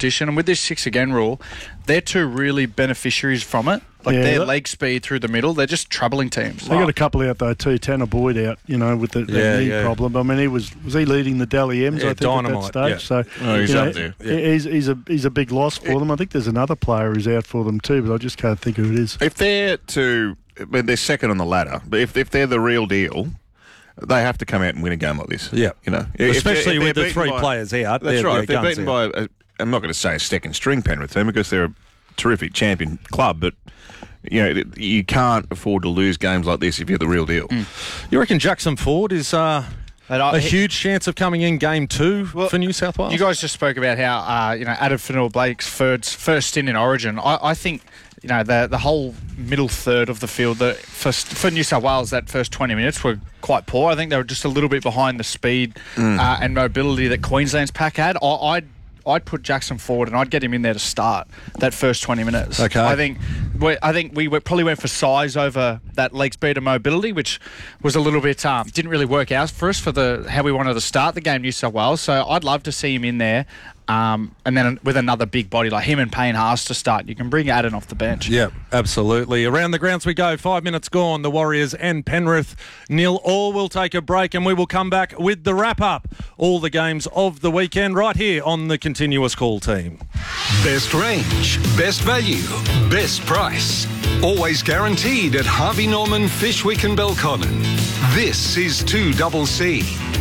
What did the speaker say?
competition. And with this 6 again rule, they're two really beneficiaries from it. Like their leg speed through the middle, they're just troubling teams. They got a couple out though too. Tanner Boyd out, with the knee problem. I mean, was he leading the Dally M's? I think Dynamite, at that stage. So he's up there. Yeah. He's a big loss for them. I think there's another player who's out for them too, but I just can't think who it is. If they're they're second on the ladder, but if they're the real deal, they have to come out and win a game like this. Yeah, especially with the three players out. That's right. If they're beaten by, I'm not going to say a second string Penrith team because they're a terrific champion club, but. You can't afford to lose games like this if you're the real deal. You reckon Jackson Ford is a huge chance of coming in game 2 for New South Wales? You guys just spoke about how Adam Fanua-Blake's first stint in Origin. I think the whole middle third of the field for New South Wales, that first 20 minutes were quite poor. I think they were just a little bit behind the speed and mobility that Queensland's pack had. I'd put Jackson forward and I'd get him in there to start that first 20 minutes. Okay. I think we probably went for size over that leg speed and mobility, which was a little bit didn't really work out for us for how we wanted to start the game, New South Wales. So I'd love to see him in there. And then with another big body like him and Payne Haas to start, you can bring Adden off the bench. Yeah, absolutely. Around the grounds we go. 5 minutes gone. The Warriors and Penrith 0-0. We'll take a break and we will come back with the wrap-up. All the games of the weekend right here on the Continuous Call team. Best range, best value, best price. Always guaranteed at Harvey Norman, Fishwick and Belconnen. This is 2CC.